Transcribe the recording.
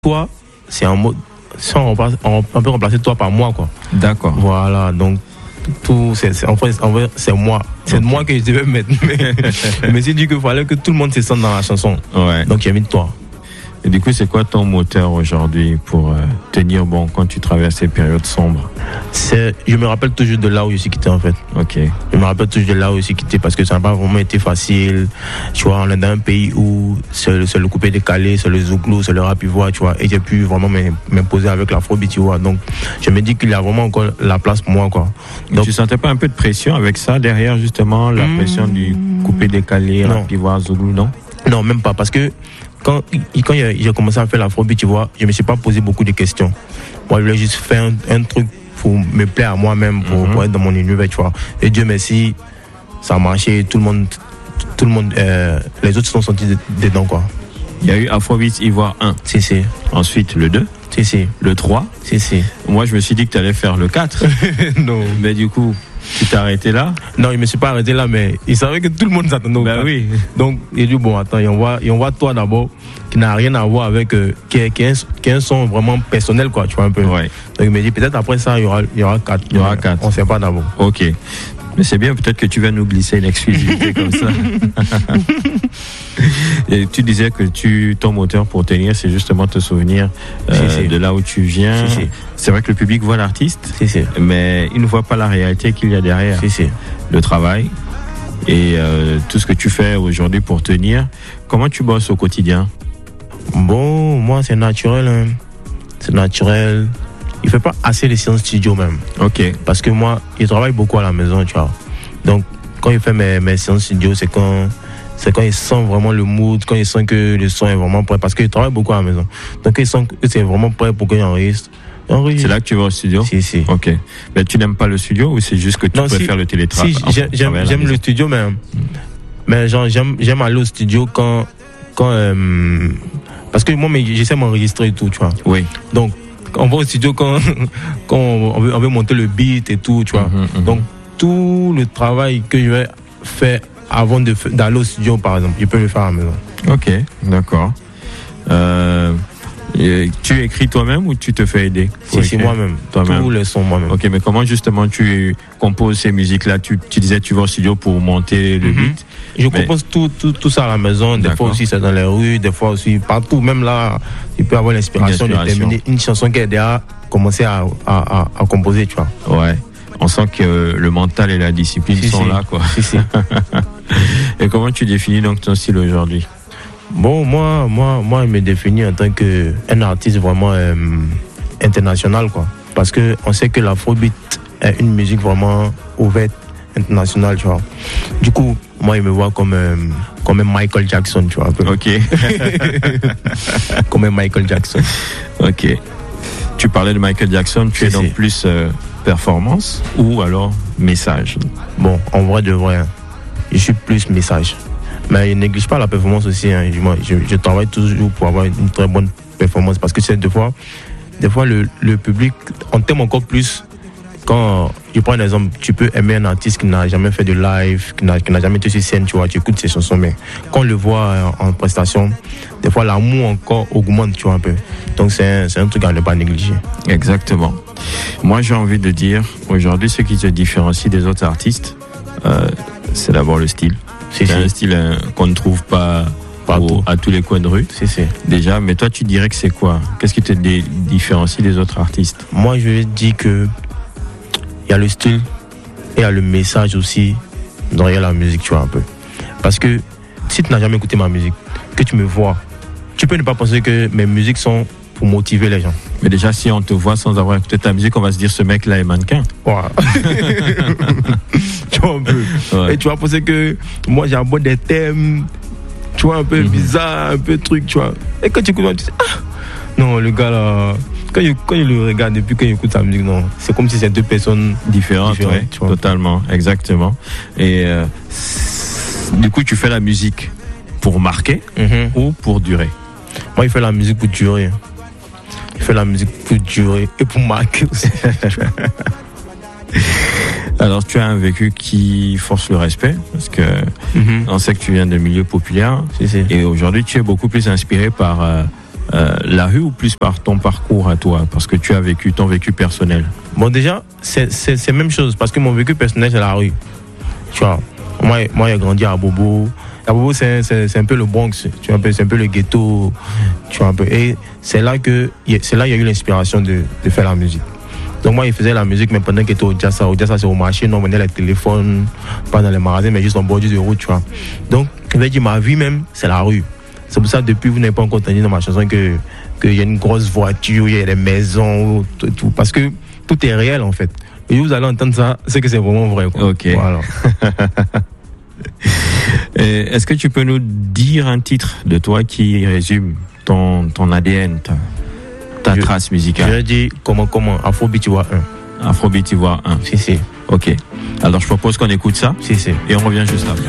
Toi, c'est un mot. Si on peut remplacer toi par moi, quoi. D'accord. Voilà, donc tout, en fait, c'est moi. C'est okay. Moi que je devais mettre. Mais c'est dit qu'il fallait que tout le monde se sente dans la chanson. Ouais. Donc j'ai mis toi. Et du coup, c'est quoi ton moteur aujourd'hui pour tenir bon quand tu traverses ces périodes sombres? Je me rappelle toujours de là où je suis quitté, en fait. Ok. Je me rappelle toujours de là où je suis quitté parce que ça n'a pas vraiment été facile. Tu vois, on est dans un pays où c'est le coupé décalé, c'est le zouglou, c'est le rap ivoire, tu vois. Et j'ai pu vraiment m'imposer avec l'afrobeat, tu vois. Donc, je me dis qu'il y a vraiment encore la place pour moi, quoi. Donc, tu sentais pas un peu de pression avec ça derrière, justement, la pression du coupé décalé, rap ivoire, zouglou, non? Non, même pas, parce que quand j'ai commencé à faire l'afrobeat, tu vois, je me suis pas posé beaucoup de questions. Moi, je voulais juste faire un truc pour me plaire à moi-même, pour être dans mon univers, tu vois. Et Dieu merci, ça a marché, tout le monde, les autres se sont sentis dedans, quoi. Il y a eu Afrobeat Ivoire 1. Si. Ensuite, le 2. Si. Le 3. Si. Moi, je me suis dit que tu allais faire le 4. Non. Mais du coup, tu t'es arrêté là? Non, je me suis pas arrêté là, mais il savait que tout le monde s'attendait au 4. Ben oui. Donc, il dit, bon, attends, on voit toi d'abord, qui n'a rien à voir avec, qui est un son vraiment personnel, quoi, tu vois, un peu. Ouais. Donc, il me dit, peut-être après ça, il y aura 4. Il y aura 4. On sait pas d'abord. Ok. Mais c'est bien, peut-être que tu vas nous glisser une exclusivité comme ça. Et tu disais que ton moteur pour tenir, c'est justement te souvenir de là où tu viens. Si. C'est vrai que le public voit l'artiste, mais il ne voit pas la réalité qu'il y a derrière. Le travail et tout ce que tu fais aujourd'hui pour tenir. Comment tu bosses au quotidien? Bon, moi, c'est naturel. Hein. C'est naturel. Il ne fait pas assez de séances studio même. Ok. Parce que moi, je travaille beaucoup à la maison, tu vois. Donc, quand il fait mes séances studio, c'est quand il sent vraiment le mood, quand il sent que le son est vraiment prêt. Parce qu'il travaille beaucoup à la maison. Donc, il sent que c'est vraiment prêt pour qu'il enregistre. C'est là que tu vas au studio? Si. Ok. Mais tu n'aimes pas le studio ou c'est juste que tu préfères le télétravail? Si, j'aime le studio, mais genre, j'aime aller au studio quand parce que moi, j'essaie de m'enregistrer et tout, tu vois. Oui. Donc, on va au studio quand on veut monter le beat et tout, tu vois. Donc, tout le travail que je vais faire avant d'aller au studio, par exemple, je peux le faire à la maison. Ok, d'accord. Tu écris toi-même ou tu te fais aider? C'est moi-même. Tous les sons moi-même. Ok, mais comment justement tu composes ces musiques-là? Tu disais tu vas au studio pour monter le beat. Je compose tout ça à la maison. Des fois aussi c'est dans les rues, des fois aussi partout. Même là, tu peux avoir l'inspiration de terminer une chanson qui est déjà commencé à composer, tu vois. Ouais. On sent que le mental et la discipline sont là, quoi. Si. Et comment tu définis donc ton style aujourd'hui? Bon, moi, je me définis en tant qu'un artiste vraiment international, quoi. Parce que on sait que l'afrobeat est une musique vraiment ouverte, internationale, tu vois. Du coup, moi, je me vois comme un Michael Jackson, tu vois. Un peu. Ok. Comme un Michael Jackson. Ok. Tu parlais de Michael Jackson, tu es donc plus performance ou alors message? Bon, en vrai de vrai, je suis plus message. Mais je ne néglige pas la performance aussi. Hein. Je travaille toujours pour avoir une très bonne performance. Parce que c'est des fois le public, on t'aime encore plus quand, je prends un exemple, tu peux aimer un artiste qui n'a jamais fait de live, qui n'a jamais été sur scène, tu vois, tu écoutes ses chansons, mais quand on le voit en prestation, des fois l'amour encore augmente, tu vois, un peu. Donc c'est un truc à ne pas négliger. Exactement. Moi j'ai envie de dire, aujourd'hui, ce qui te différencie des autres artistes, c'est d'abord le style. C'est un style qu'on ne trouve pas à tous les coins de rue. Déjà, mais toi, tu dirais que c'est quoi? Qu'est-ce qui te différencie des autres artistes? Moi, je vais dire que il y a le style et il y a le message aussi derrière la musique, tu vois, un peu. Parce que si tu n'as jamais écouté ma musique, que tu me vois, tu peux ne pas penser que mes musiques sont pour motiver les gens. Mais déjà, si on te voit sans avoir écouté ta musique, on va se dire ce mec-là est mannequin. Ouais. Tu vois un peu. Ouais. Et tu vas penser que moi j'aborde des thèmes, tu vois, un peu bizarres, un peu trucs, tu vois. Et quand tu écoutes, tu dis, non, le gars là, quand il le regarde et puis quand il écoute sa musique, non, c'est comme si c'est deux personnes différentes, ouais, tu vois. Totalement, exactement. Et du coup, tu fais la musique pour marquer ou pour durer? Moi, il fait la musique pour durer. Il fait la musique pour durer et pour marquer aussi. Alors, tu as un vécu qui force le respect, parce que on sait que tu viens de milieu populaire, et aujourd'hui, tu es beaucoup plus inspiré par la rue ou plus par ton parcours à toi, parce que tu as vécu ton vécu personnel? Bon, déjà, c'est la même chose, parce que mon vécu personnel, c'est la rue. Tu vois, moi j'ai grandi à Bobo. À Bobo, c'est un peu le Bronx, tu vois, c'est un peu le ghetto, tu vois, un peu. Et c'est là qu'il y a eu l'inspiration de faire la musique. Donc moi, il faisait la musique, mais pendant qu'il était au Jassa, c'est au marché, non, on venait les téléphones, pas dans les magasins, mais juste en bordure de route, tu vois. Donc, je vais dire, ma vie même, c'est la rue. C'est pour ça que depuis, vous n'avez pas encore entendu dans ma chanson qu'il y a une grosse voiture, il y a des maisons, tout, parce que tout est réel, en fait. Et vous allez entendre ça, c'est que c'est vraiment vrai, quoi. Ok. Voilà. Est-ce que tu peux nous dire un titre de toi qui résume ton ADN, ta trace musicale? Je vais dire comment, Afrobeat Ivoire 1. Afrobeat Ivoire 1. Si. Ok. Alors je propose qu'on écoute ça. Si. Et on revient juste après.